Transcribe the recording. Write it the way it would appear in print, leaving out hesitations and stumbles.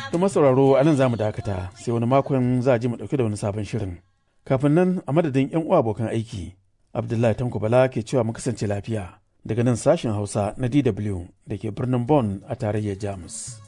Da masauraro a nan za mu dakata sai wani makon za a ji mu ɗauke da wani sabon shirin. Kafin nan a madadin 'yan uwa abokan aiki, Abdullahi Tanko Bala ke cewa mu kasance lafiya daga nan sashen Hausa na DW da ke birnin Bonn a tarayyar Jamus.